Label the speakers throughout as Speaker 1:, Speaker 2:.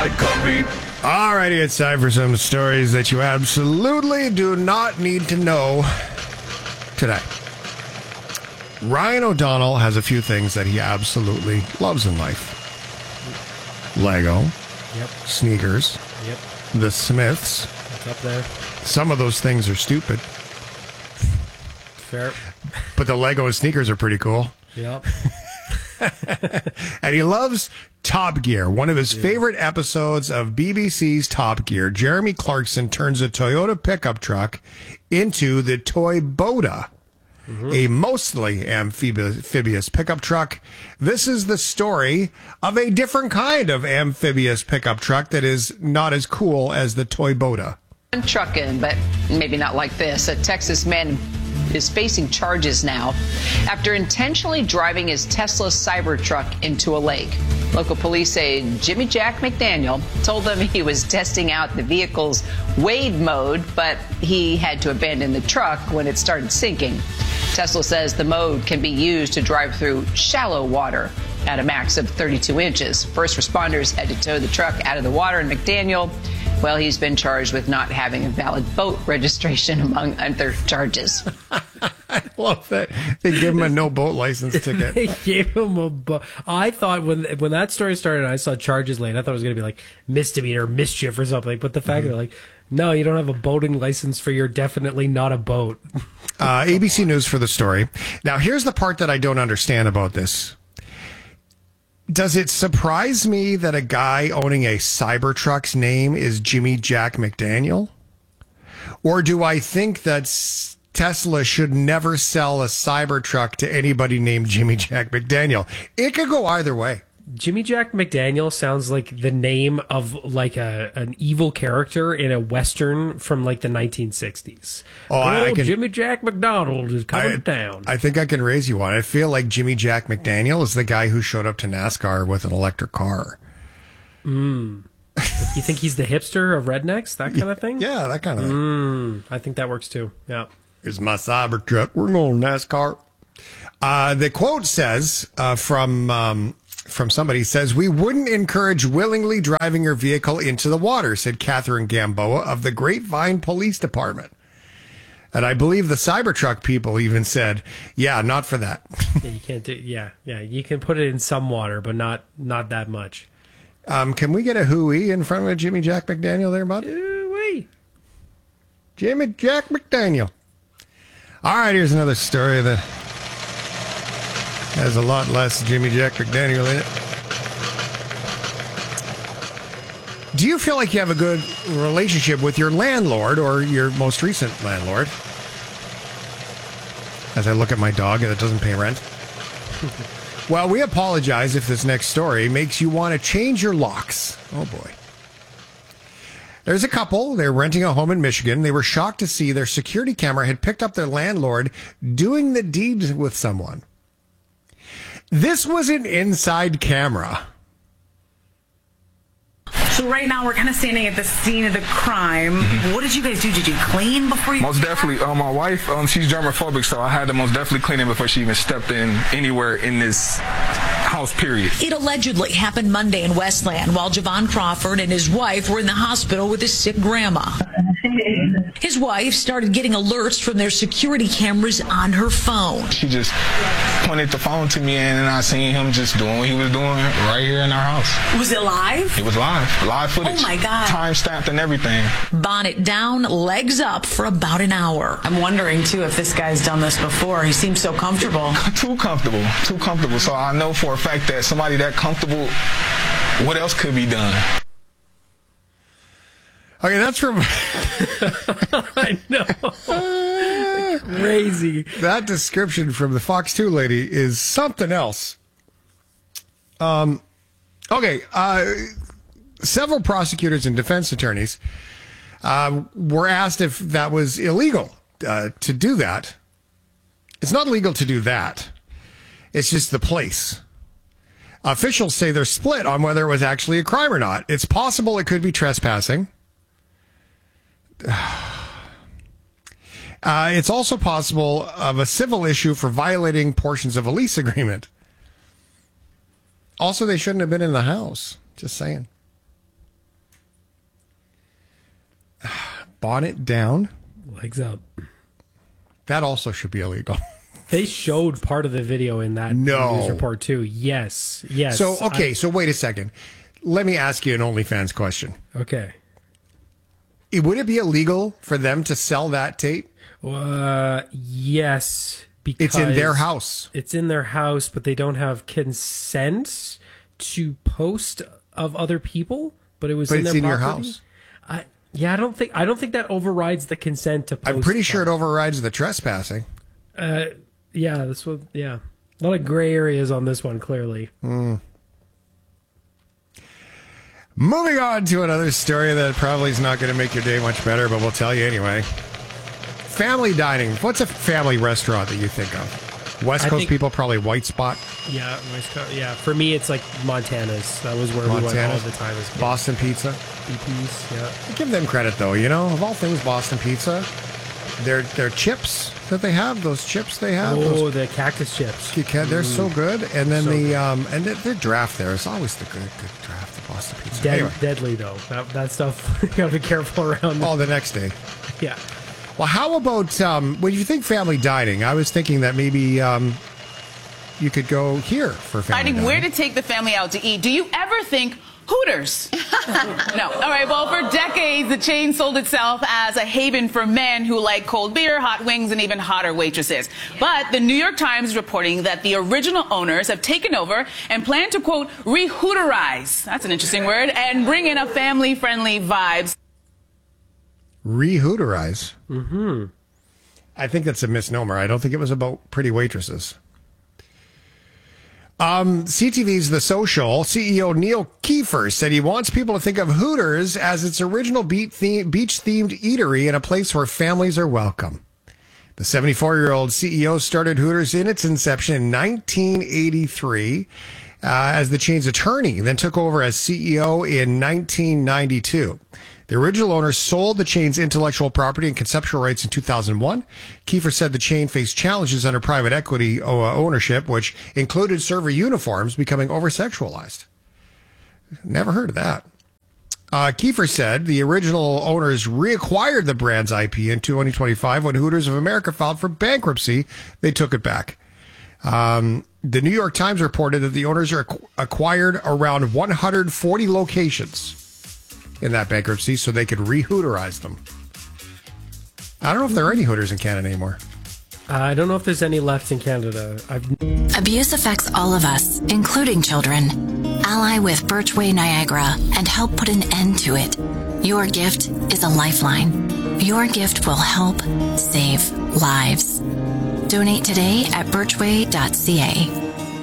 Speaker 1: like coffee.
Speaker 2: Alrighty, it's time for some stories that you absolutely do not need to know today. Ryan O'Donnell has a few things that he absolutely loves in life. Lego.
Speaker 3: Yep.
Speaker 2: Sneakers.
Speaker 3: Yep.
Speaker 2: The Smiths.
Speaker 3: It's up there.
Speaker 2: Some of those things are stupid.
Speaker 3: Fair.
Speaker 2: But the Lego and sneakers are pretty cool.
Speaker 3: Yep.
Speaker 2: And he loves Top Gear. One of his favorite episodes of BBC's Top Gear, Jeremy Clarkson turns a Toyota pickup truck into the Toy Boda, a mostly amphibious pickup truck. This is the story of a different kind of amphibious pickup truck that is not as cool as the Toy Boda.
Speaker 4: Trucking, but maybe not like this. A Texas man is facing charges now after intentionally driving his Tesla Cybertruck into a lake. Local police say Jimmy Jack McDaniel told them he was testing out the vehicle's wade mode, but he had to abandon the truck when it started sinking. Tesla says the mode can be used to drive through shallow water at a max of 32 inches. First responders had to tow the truck out of the water, and McDaniel, well, he's been charged with not having a valid boat registration, among other charges.
Speaker 2: I love that. They gave him a no boat license ticket.
Speaker 3: They gave him a boat. I thought when that story started, I saw charges laid. I thought it was going to be like misdemeanor, mischief or something. But the fact they're like, no, you don't have a boating license for your definitely not a boat.
Speaker 2: ABC News for the story. Now, here's the part that I don't understand about this. Does it surprise me that a guy owning a Cybertruck's name is Jimmy Jack McDaniel? Or do I think that Tesla should never sell a Cybertruck to anybody named Jimmy Jack McDaniel? It could go either way.
Speaker 3: Jimmy Jack McDaniel sounds like the name of like an evil character in a Western from like the 1960s.
Speaker 2: Oh, I can,
Speaker 3: Jimmy Jack McDonald is coming to town.
Speaker 2: I think I can raise you one. I feel like Jimmy Jack McDaniel is the guy who showed up to NASCAR with an electric car.
Speaker 3: You think he's the hipster of rednecks, that kind of thing?
Speaker 2: Yeah, that kind of thing.
Speaker 3: I think that works too. Yeah.
Speaker 2: Here's my Cybertruck. We're going NASCAR. The quote says from somebody says, "We wouldn't encourage willingly driving your vehicle into the water," said Catherine Gamboa of the Grapevine Police Department. And I believe the Cybertruck people even said, yeah, not for that.
Speaker 3: Yeah, you can't do, yeah. You can put it in some water, but not that much.
Speaker 2: Can we get a hooey in front of Jimmy Jack McDaniel there, bud?
Speaker 3: Hooey.
Speaker 2: Jimmy Jack McDaniel. All right, here's another story that has a lot less Jimmy Jack McDaniel in it. Do you feel like you have a good relationship with your landlord or your most recent landlord? As I look at my dog that doesn't pay rent. Well, we apologize if this next story makes you want to change your locks. Oh, boy. There's a couple. They're renting a home in Michigan. They were shocked to see their security camera had picked up their landlord doing the deed with someone. This was an inside camera.
Speaker 5: So right now we're kind of standing at the scene of the crime. What did you guys do? Did you clean before you?
Speaker 6: Most definitely. My wife, she's germophobic, so I had to most definitely clean it before she even stepped in anywhere in this house, period.
Speaker 7: It allegedly happened Monday in Westland while Javon Crawford and his wife were in the hospital with his sick grandma. His wife started getting alerts from their security cameras on her phone.
Speaker 6: She just pointed the phone to me, and I seen him just doing what he was doing right here in our house.
Speaker 5: Was it live?
Speaker 6: It was live footage.
Speaker 5: Oh my God.
Speaker 6: Time stamped and everything.
Speaker 7: Bonnet down, legs up for about an hour.
Speaker 5: I'm wondering too if this guy's done this before. He seems so comfortable.
Speaker 6: Too comfortable. So I know for a fact that somebody that comfortable, what else could be done?
Speaker 2: Okay, that's from...
Speaker 3: I know. Crazy.
Speaker 2: That description from the Fox 2 lady is something else. Okay, several prosecutors and defense attorneys were asked if that was illegal to do that. It's not legal to do that. It's just the place. Officials say they're split on whether it was actually a crime or not. It's possible it could be trespassing. It's also possible of a civil issue for violating portions of a lease agreement. Also, they shouldn't have been in the house. Just saying. bonnet down.
Speaker 3: Legs up.
Speaker 2: That also should be illegal.
Speaker 3: They showed part of the video in that news report too. Yes.
Speaker 2: So, so wait a second. Let me ask you an OnlyFans question.
Speaker 3: Okay.
Speaker 2: Would it be illegal for them to sell that tape?
Speaker 3: Yes. Because
Speaker 2: it's in their house.
Speaker 3: It's in their house, but they don't have consent to post of other people. But it was in their property.
Speaker 2: Your house.
Speaker 3: I don't think that overrides the consent to post.
Speaker 2: I'm pretty sure it overrides the trespassing.
Speaker 3: Yeah, this one. Yeah, a lot of gray areas on this one. Clearly.
Speaker 2: Moving on to another story that probably is not going to make your day much better, but we'll tell you anyway. Family dining. What's a family restaurant that you think of? West Coast people, probably White Spot.
Speaker 3: Yeah, West Coast. Yeah, for me, it's like Montana's. That was where we went all the time as kids.
Speaker 2: Boston Pizza.
Speaker 3: BP's, yeah.
Speaker 2: I give them credit, though. You know, of all things, Boston Pizza. Their chips that they have, those chips they have.
Speaker 3: Oh, the cactus chips.
Speaker 2: They're so good. And then and their draft there is always the good draft, the Boston Pizza.
Speaker 3: Deadly, though. That stuff, you got to be careful around.
Speaker 2: Oh, the next day.
Speaker 3: Yeah.
Speaker 2: Well, how about when you think family dining? I was thinking that maybe you could go here for family dining.
Speaker 5: Where to take the family out to eat? Do you ever think Hooters? No. All right, well, for decades, the chain sold itself as a haven for men who like cold beer, hot wings, and even hotter waitresses. But the New York Times is reporting that the original owners have taken over and plan to, quote, re-Hooterize, that's an interesting word, and bring in a family-friendly vibes.
Speaker 2: Re-Hooterize? Mm-hmm. I think that's a misnomer. I don't think it was about pretty waitresses. CTV's The Social, CEO Neil Kiefer said he wants people to think of Hooters as its original beach-themed eatery and a place where families are welcome. The 74-year-old CEO started Hooters in its inception in 1983 as the chain's attorney, then took over as CEO in 1992. The original owner sold the chain's intellectual property and conceptual rights in 2001. Kiefer said the chain faced challenges under private equity ownership, which included server uniforms becoming over-sexualized. Never heard of that. Kiefer said the original owners reacquired the brand's IP in 2025 when Hooters of America filed for bankruptcy. They took it back. The New York Times reported that the owners acquired around 140 locations in that bankruptcy so they could re-Hooterize them. I don't know if there are any Hooters in Canada anymore.
Speaker 3: I don't know if there's any left in Canada.
Speaker 1: Abuse affects all of us, including children. Ally with Birchway Niagara and help put an end to it. Your gift is a lifeline. Your gift will help save lives. Donate today at birchway.ca.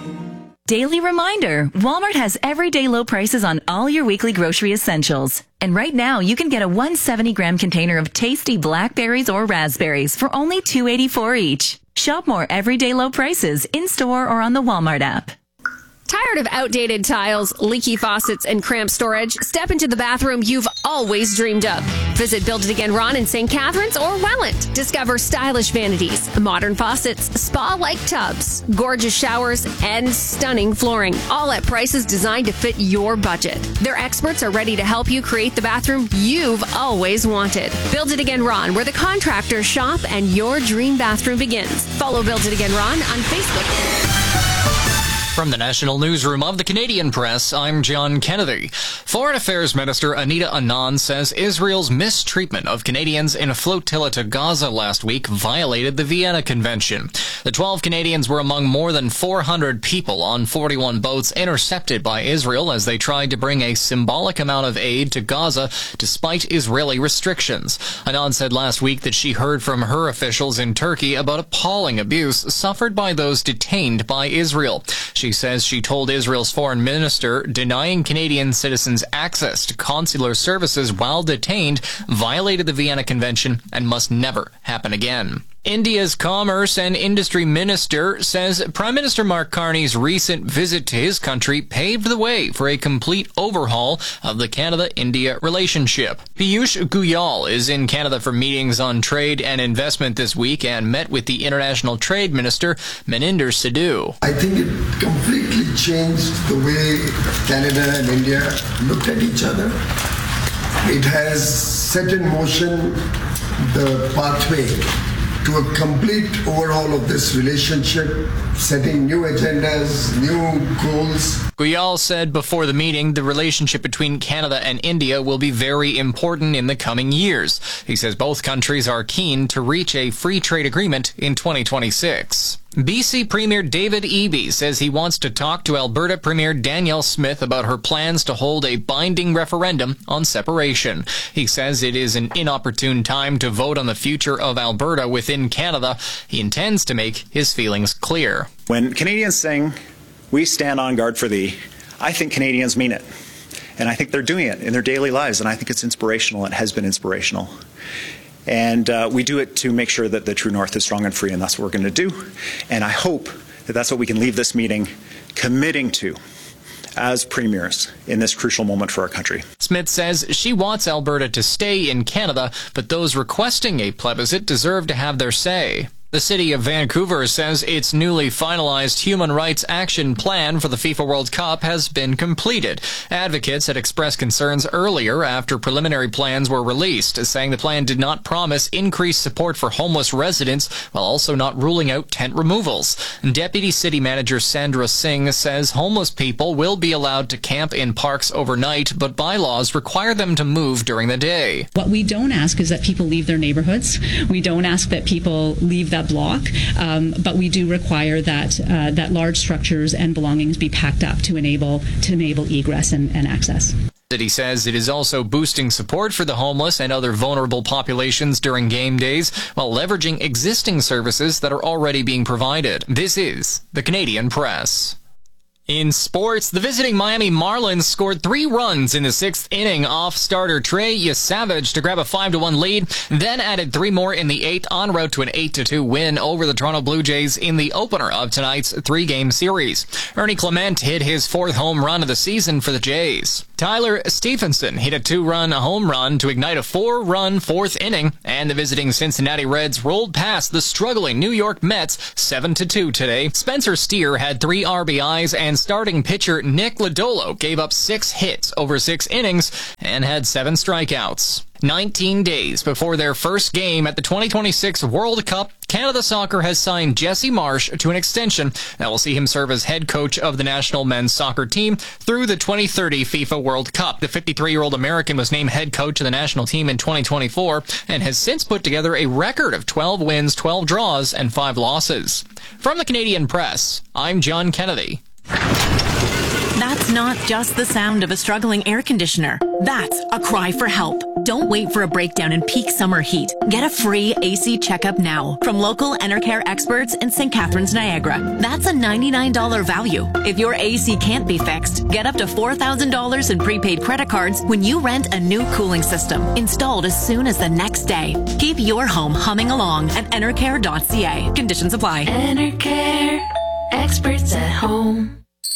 Speaker 8: Daily reminder, Walmart has everyday low prices on all your weekly grocery essentials. And right now, you can get a 170-gram container of tasty blackberries or raspberries for only $2.84 each. Shop more everyday low prices in-store or on the Walmart app.
Speaker 9: Tired of outdated tiles, leaky faucets, and cramped storage? Step into the bathroom you've always dreamed of. Visit Build It Again Ron in St. Catharines or Welland. Discover stylish vanities, modern faucets, spa-like tubs, gorgeous showers, and stunning flooring, all at prices designed to fit your budget. Their experts are ready to help you create the bathroom you've always wanted. Build It Again Ron, where the contractors shop and your dream bathroom begins. Follow Build It Again Ron on Facebook.
Speaker 10: From the National Newsroom of the Canadian Press, I'm John Kennedy. Foreign Affairs Minister Anita Anand says Israel's mistreatment of Canadians in a flotilla to Gaza last week violated the Vienna Convention. The 12 Canadians were among more than 400 people on 41 boats intercepted by Israel as they tried to bring a symbolic amount of aid to Gaza despite Israeli restrictions. Anand said last week that she heard from her officials in Turkey about appalling abuse suffered by those detained by Israel. She says she told Israel's foreign minister denying Canadian citizens access to consular services while detained violated the Vienna Convention and must never happen again. India's Commerce and Industry Minister says Prime Minister Mark Carney's recent visit to his country paved the way for a complete overhaul of the Canada-India relationship. Piyush Goyal is in Canada for meetings on trade and investment this week and met with the International Trade Minister, Maninder Sidhu.
Speaker 11: I think it completely changed the way Canada and India looked at each other. It has set in motion the pathway to a complete overhaul of this relationship, setting new agendas, new goals.
Speaker 10: Goyal said before the meeting the relationship between Canada and India will be very important in the coming years. He says both countries are keen to reach a free trade agreement in 2026. BC Premier David Eby says he wants to talk to Alberta Premier Danielle Smith about her plans to hold a binding referendum on separation. He says it is an inopportune time to vote on the future of Alberta within Canada. He intends to make his feelings clear.
Speaker 12: When Canadians sing, "We stand on guard for thee," I think Canadians mean it. And I think they're doing it in their daily lives, and I think it's inspirational. It has been inspirational. And we do it to make sure that the true north is strong and free, and that's what we're going to do. And I hope that that's what we can leave this meeting committing to as premiers in this crucial moment for our country.
Speaker 10: Smith says she wants Alberta to stay in Canada, but those requesting a plebiscite deserve to have their say. The city of Vancouver says its newly finalized Human Rights Action Plan for the FIFA World Cup has been completed. Advocates had expressed concerns earlier after preliminary plans were released, saying the plan did not promise increased support for homeless residents while also not ruling out tent removals. Deputy City Manager Sandra Singh says homeless people will be allowed to camp in parks overnight, but bylaws require them to move during the day.
Speaker 13: What we don't ask is that people leave their neighborhoods. We don't ask that people leave that block, but we do require that that large structures and belongings be packed up to enable egress and access.
Speaker 10: The city says it is also boosting support for the homeless and other vulnerable populations during game days while leveraging existing services that are already being provided. This is the Canadian Press. In sports, the visiting Miami Marlins scored 3 runs in the 6th inning off starter Trey Yesavage to grab a 5-1 lead, then added 3 more in the 8th en route to an 8-2 win over the Toronto Blue Jays in the opener of tonight's 3-game series. Ernie Clement hit his 4th home run of the season for the Jays. Tyler Stephenson hit a 2-run home run to ignite a 4-run 4th inning, and the visiting Cincinnati Reds rolled past the struggling New York Mets 7-2 today. Spencer Steer had 3 RBIs, and starting pitcher Nick Lodolo gave up 6 hits over 6 innings and had 7 strikeouts. 19 days before their first game at the 2026 World Cup, Canada Soccer has signed Jesse Marsh to an extension that will see him serve as head coach of the national men's soccer team through the 2030 FIFA World Cup. The 53-year-old American was named head coach of the national team in 2024 and has since put together a record of 12 wins, 12 draws, and 5 losses. From the Canadian Press, I'm John Kennedy.
Speaker 14: That's not just the sound of a struggling air conditioner. That's a cry for help. Don't wait for a breakdown in peak summer heat. Get a free AC checkup now from local Enercare experts in St. Catharines, Niagara. That's a $99 value. If your AC can't be fixed, get up to $4,000 in prepaid credit cards when you rent a new cooling system, installed as soon as the next day. Keep your home humming along at enercare.ca. Conditions apply.
Speaker 15: Enercare, experts at home.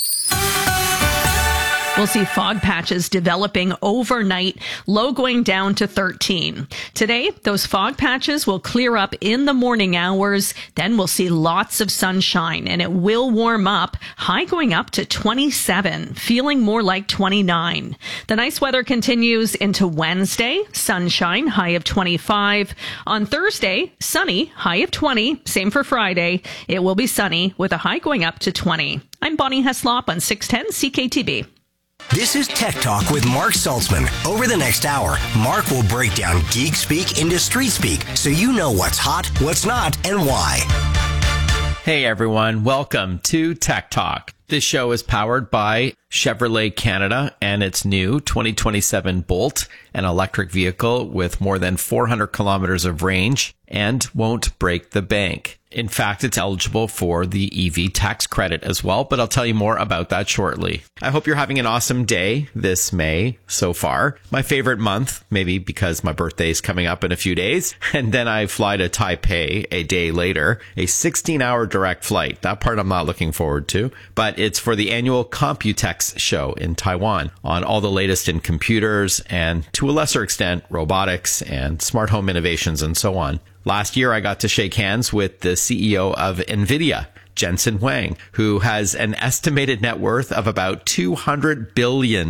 Speaker 16: We'll see fog patches developing overnight, low going down to 13. Today, those fog patches will clear up in the morning hours. Then we'll see lots of sunshine and it will warm up, high going up to 27, feeling more like 29. The nice weather continues into Wednesday, sunshine, high of 25. On Thursday, sunny, high of 20. Same for Friday. It will be sunny with a high going up to 20. I'm Bonnie Heslop on 610 CKTB.
Speaker 17: This is Tech Talk with Mark Saltzman. Over the next hour, Mark will break down geek speak into street speak so you know what's hot, what's not, and why.
Speaker 18: Hey everyone, welcome to Tech Talk. This show is powered by Chevrolet Canada and its new 2027 Bolt, an electric vehicle with more than 400 kilometers of range and won't break the bank. In fact, it's eligible for the EV tax credit as well, but I'll tell you more about that shortly. I hope you're having an awesome day this May so far. My favorite month, maybe because my birthday is coming up in a few days, and then I fly to Taipei a day later, a 16-hour direct flight. That part I'm not looking forward to, but it's for the annual Computex show in Taiwan on all the latest in computers and, to a lesser extent, robotics and smart home innovations and so on. Last year, I got to shake hands with the CEO of NVIDIA, Jensen Huang, who has an estimated net worth of about $200 billion.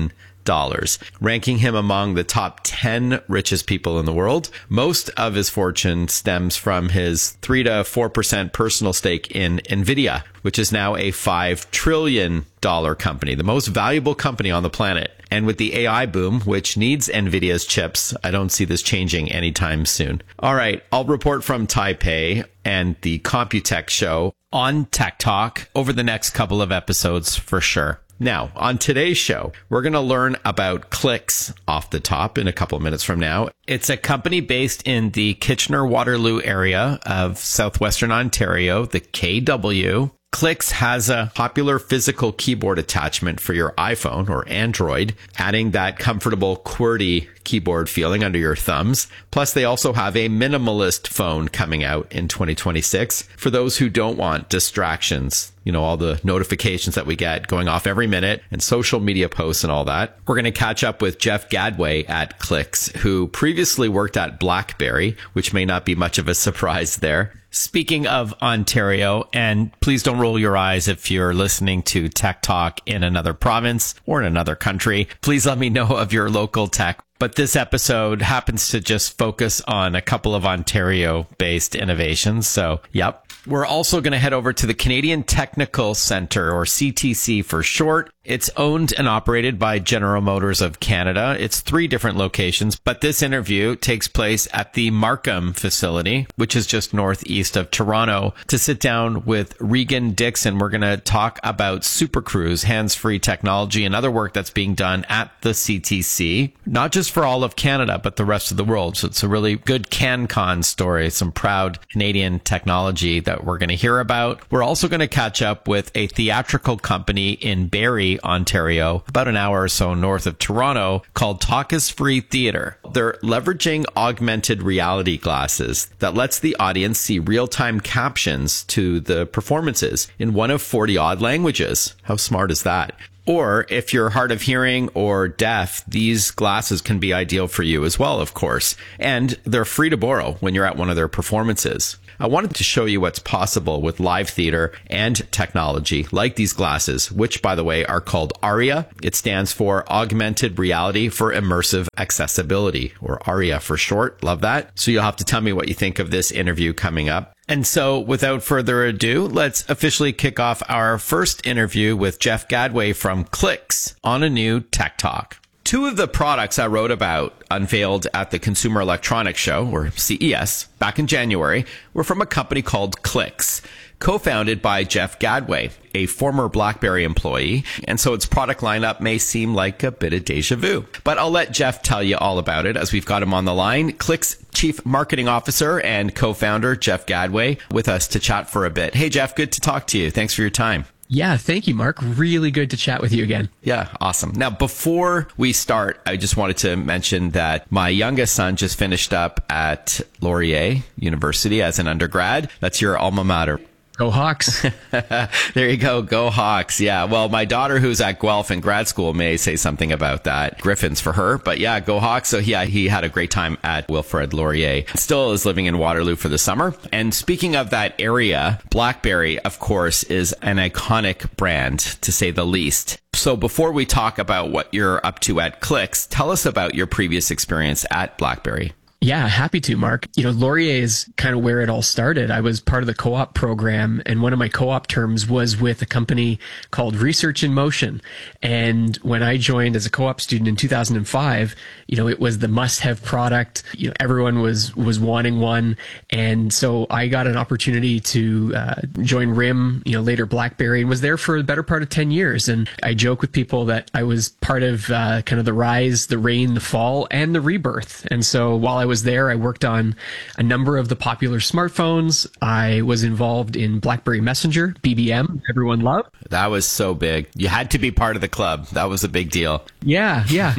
Speaker 18: ranking him among the top 10 richest people in the world. Most of his fortune stems from his 3 to 4% personal stake in Nvidia, which is now a $5 trillion company, the most valuable company on the planet. And with the AI boom, which needs Nvidia's chips, I don't see this changing anytime soon. All right, I'll report from Taipei and the Computech show on Tech Talk over the next couple of episodes for sure. Now, on today's show, we're going to learn about Clicks off the top in a couple of minutes from now. It's a company based in the Kitchener-Waterloo area of southwestern Ontario, the KW. Clicks has a popular physical keyboard attachment for your iPhone or Android, adding that comfortable QWERTY keyboard feeling under your thumbs. Plus, they also have a minimalist phone coming out in 2026 for those who don't want distractions. You know, all the notifications that we get going off every minute and social media posts and all that. We're going to catch up with Jeff Gadway at Clicks, who previously worked at BlackBerry, which may not be much of a surprise there. Speaking of Ontario, and please don't roll your eyes if you're listening to Tech Talk in another province or in another country. Please let me know of your local tech. But this episode happens to just focus on a couple of Ontario-based innovations. So, yep. We're also going to head over to the Canadian Technical Centre, or CTC for short. It's owned and operated by General Motors of Canada. It's 3 different locations, but this interview takes place at the Markham facility, which is just northeast of Toronto. To sit down with Regan Dixon, we're going to talk about Super Cruise, hands-free technology, and other work that's being done at the CTC, not just for all of Canada, but the rest of the world. So it's a really good CanCon story, some proud Canadian technology that we're going to hear about. We're also going to catch up with a theatrical company in Barrie, Ontario, about an hour or so north of Toronto, called Talk is Free Theatre. They're leveraging augmented reality glasses that lets the audience see real-time captions to the performances in one of 40 odd languages. How smart is that? Or if you're hard of hearing or deaf, these glasses can be ideal for you as well, of course. And they're free to borrow when you're at one of their performances. I wanted to show you what's possible with live theater and technology like these glasses, which, by the way, are called ARIA. It stands for Augmented Reality for Immersive Accessibility, or ARIA for short. Love that. So you'll have to tell me what you think of this interview coming up. And so without further ado, let's officially kick off our first interview with Jeff Gadway from Clicks on a new Tech Talk. 2 of the products I wrote about unveiled at the Consumer Electronics Show, or CES, back in January, were from a company called Clicks, co-founded by Jeff Gadway, a former BlackBerry employee, and so its product lineup may seem like a bit of deja vu. But I'll let Jeff tell you all about it as we've got him on the line. Clicks Chief Marketing Officer and co-founder Jeff Gadway with us to chat for a bit. Hey, Jeff, good to talk to you. Thanks for your time.
Speaker 19: Yeah, thank you, Mark. Really good to chat with you again.
Speaker 18: Yeah, awesome. Now, before we start, I just wanted to mention that my youngest son just finished up at Laurier University as an undergrad. That's your alma mater.
Speaker 19: Go Hawks.
Speaker 18: There you go. Go Hawks. Yeah. Well, my daughter who's at Guelph in grad school may say something about that. Griffins for her. But yeah, go Hawks. So yeah, he had a great time at Wilfrid Laurier. Still is living in Waterloo for the summer. And speaking of that area, BlackBerry, of course, is an iconic brand, to say the least. So before we talk about what you're up to at Clicks, tell us about your previous experience at BlackBerry.
Speaker 19: Yeah, happy to, Mark. You know, Laurier is kind of where it all started. I was part of the co-op program, and one of my co-op terms was with a company called Research in Motion. And when I joined as a co-op student in 2005, you know, it was the must-have product. You know, everyone was wanting one. And so I got an opportunity to join RIM, you know, later BlackBerry, and was there for the better part of 10 years. And I joke with people that I was part of kind of the rise, the reign, the fall, and the rebirth. And so while I was there, I worked on a number of the popular smartphones. I was involved in BlackBerry Messenger, BBM, everyone loved.
Speaker 18: That was so big. You had to be part of the club. That was a big deal.
Speaker 19: Yeah.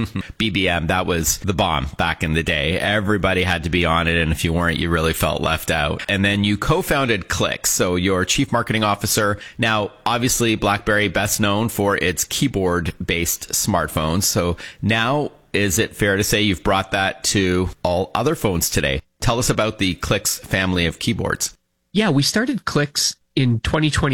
Speaker 18: BBM, that was the bomb back in the day. Everybody had to be on it, and if you weren't, you really felt left out. And then you co-founded Clicks, so you're Chief Marketing Officer. Now, obviously, BlackBerry best known for its keyboard-based smartphones. So now, is it fair to say you've brought that to all other phones today? Tell us about the Clicks family of keyboards.
Speaker 19: Yeah, we started Clicks in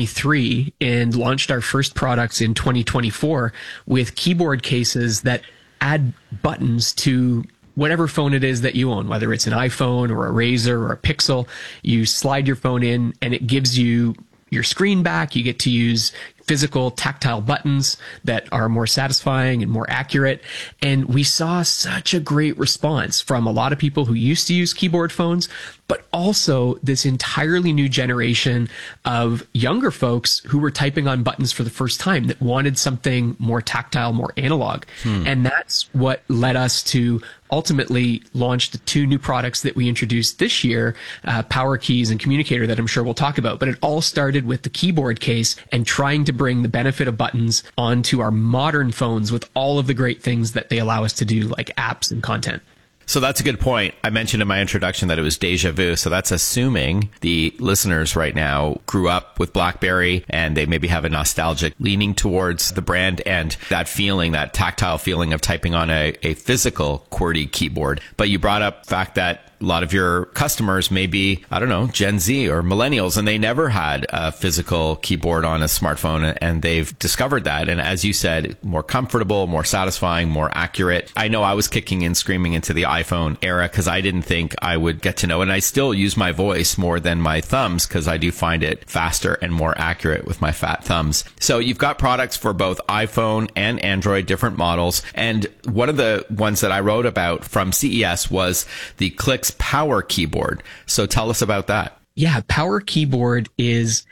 Speaker 19: 2023 and launched our first products in 2024 with keyboard cases that add buttons to whatever phone it is that you own, whether it's an iPhone or a Razr or a Pixel. You slide your phone in and it gives you your screen back. You get to use physical tactile buttons that are more satisfying and more accurate. And we saw such a great response from a lot of people who used to use keyboard phones, but also this entirely new generation of younger folks who were typing on buttons for the first time that wanted something more tactile, more analog. And that's what led us to ultimately launch the 2 new products that we introduced this year, Power Keys and Communicator, that I'm sure we'll talk about. But it all started with the keyboard case and trying to bring the benefit of buttons onto our modern phones with all of the great things that they allow us to do, like apps and content.
Speaker 18: So that's a good point. I mentioned in my introduction that it was deja vu. So that's assuming the listeners right now grew up with BlackBerry and they maybe have a nostalgic leaning towards the brand and that feeling, that tactile feeling of typing on a physical QWERTY keyboard. But you brought up the fact that a lot of your customers may be, I don't know, Gen Z or millennials, and they never had a physical keyboard on a smartphone, and they've discovered that. And as you said, more comfortable, more satisfying, more accurate. I know I was kicking and screaming into the iPhone era because I didn't think I would get to know, and I still use my voice more than my thumbs because I do find it faster and more accurate with my fat thumbs. So you've got products for both iPhone and Android, different models. And one of the ones that I wrote about from CES was the Clix Power Keyboard. So tell us about that.
Speaker 19: Yeah, Power Keyboard is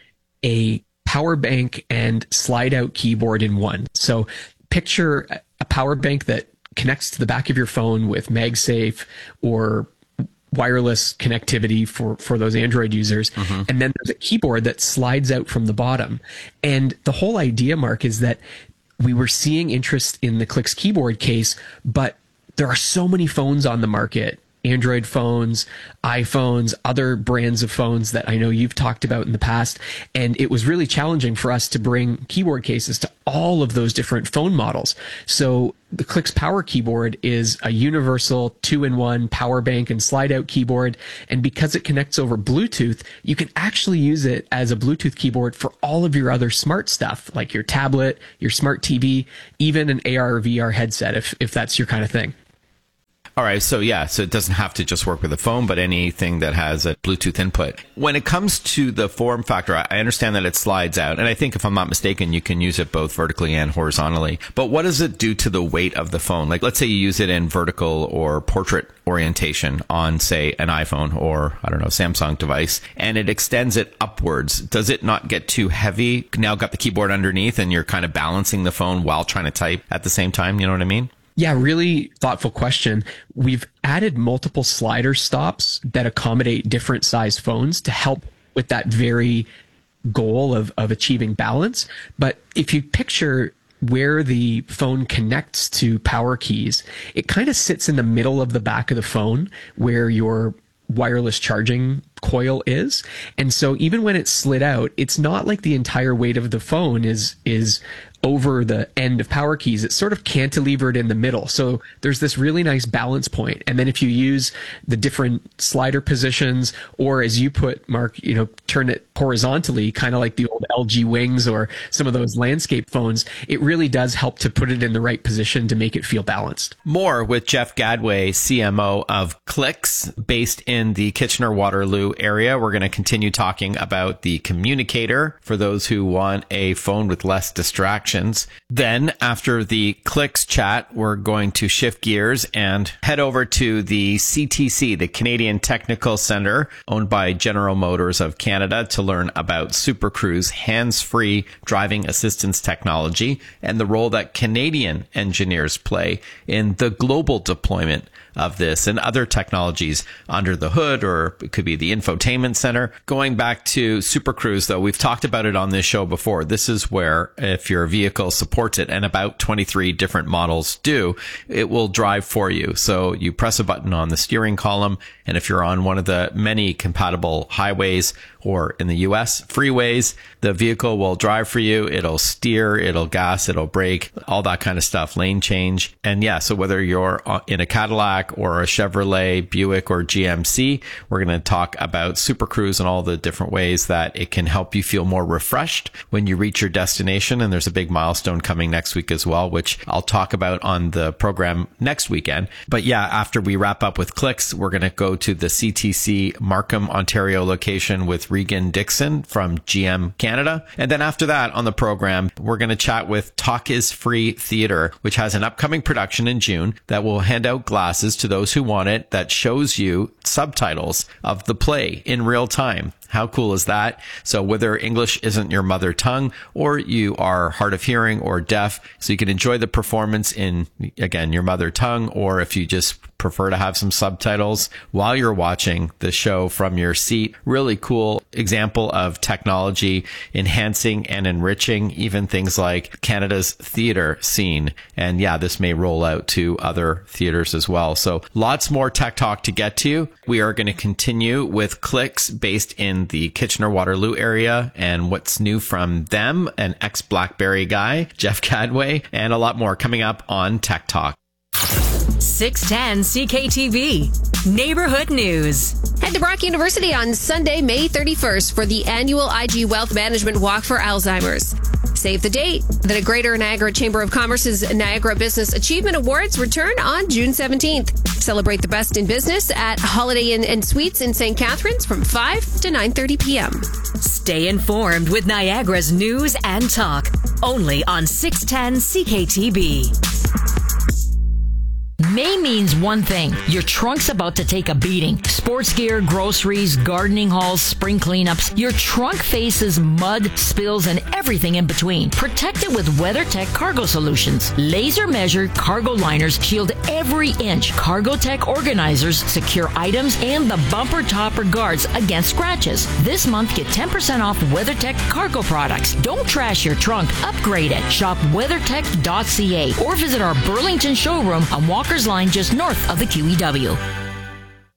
Speaker 19: a power bank and slide out keyboard in one. So picture a power bank that connects to the back of your phone with MagSafe or wireless connectivity for those Android users. And then there's a keyboard that slides out from the bottom. And the whole idea, Mark, is that we were seeing interest in the Clix keyboard case, but there are so many phones on the market, Android phones, iPhones, other brands of phones that I know you've talked about in the past. And it was really challenging for us to bring keyboard cases to all of those different phone models. So the Clix Power Keyboard is a universal 2-in-1 power bank and slide out keyboard. And because it connects over Bluetooth, you can actually use it as a Bluetooth keyboard for all of your other smart stuff, like your tablet, your smart TV, even an AR or VR headset, if that's your kind of thing.
Speaker 18: All right. So yeah, so it doesn't have to just work with a phone, but anything that has a Bluetooth input. When it comes to the form factor, I understand that it slides out. And I think if I'm not mistaken, you can use it both vertically and horizontally. But what does it do to the weight of the phone? Like, let's say you use it in vertical or portrait orientation on, say, an iPhone or, I don't know, Samsung device, and it extends it upwards. Does it not get too heavy? Now got the keyboard underneath and you're kind of balancing the phone while trying to type at the same time. You know what I mean?
Speaker 19: Yeah, really thoughtful question. We've added multiple slider stops that accommodate different size phones to help with that very goal of achieving balance. But if you picture where the phone connects to power keys, it kind of sits in the middle of the back of the phone where your wireless charging coil is. And so even when it's slid out, it's not like the entire weight of the phone is over the end of power keys. It's sort of cantilevered in the middle. So there's this really nice balance point. And then if you use the different slider positions, or as you put, Mark, turn it horizontally, kind of like the old LG Wings or some of those landscape phones, it really does help to put it in the right position to make it feel balanced.
Speaker 18: More with Jeff Gadway, CMO of Clix, based in the Kitchener-Waterloo area. We're going to continue talking about the Communicator for those who want a phone with less distractions. Then after the Clix chat, we're going to shift gears and head over to the CTC, the Canadian Technical Centre, owned by General Motors of Canada, to learn about Super Cruise hands-free driving assistance technology and the role that Canadian engineers play in the global deployment of this and other technologies under the hood, or it could be the infotainment center. Going back to Super Cruise, though, we've talked about it on this show before. This is where, if your vehicle supports it, and about 23 different models do, it will drive for you. So you press a button on the steering column, and if you're on one of the many compatible highways or in the US, freeways. The vehicle will drive for you. It'll steer, it'll gas, it'll brake, all that kind of stuff, lane change. And yeah, so whether you're in a Cadillac or a Chevrolet, Buick, or GMC, we're going to talk about Super Cruise and all the different ways that it can help you feel more refreshed when you reach your destination. And there's a big milestone coming next week as well, which I'll talk about on the program next weekend. But yeah, after we wrap up with Clicks, we're going to go to the CTC Markham, Ontario location with Regan Dixon from GM Canada. And then after that on the program, we're going to chat with Talk is Free Theatre, which has an upcoming production in June that will hand out glasses to those who want it that shows you subtitles of the play in real time. How cool is that? So whether English isn't your mother tongue or you are hard of hearing or deaf, so you can enjoy the performance in, again, your mother tongue, or if you just prefer to have some subtitles while you're watching the show from your seat. Really cool example of technology enhancing and enriching even things like Canada's theater scene. And yeah, this may roll out to other theaters as well. So lots more tech talk to get to. We are going to continue with Clicks based in the Kitchener-Waterloo area and what's new from them, an ex-BlackBerry guy, Jeff Cadway, and a lot more coming up on Tech Talk.
Speaker 20: 610 CKTV Neighborhood News.
Speaker 9: Head to Brock University on Sunday, May 31st for the annual IG Wealth Management Walk for Alzheimer's. Save the date. The Greater Niagara Chamber of Commerce's Niagara Business Achievement Awards return on June 17th. Celebrate the best in business at Holiday Inn and Suites in St. Catharines from 5 to 9:30 p.m.
Speaker 20: Stay informed with Niagara's news and talk. Only on 610 CKTB.
Speaker 21: May means one thing. Your trunk's about to take a beating. Sports gear, groceries, gardening hauls, spring cleanups. Your trunk faces mud, spills, and everything in between. Protect it with WeatherTech Cargo Solutions. Laser-measured cargo liners shield every inch. CargoTech organizers secure items and the bumper topper guards against scratches. This month, get 10% off WeatherTech cargo products. Don't trash your trunk. Upgrade it. Shop weathertech.ca or visit our Burlington showroom on Walker's Line just north of the QEW.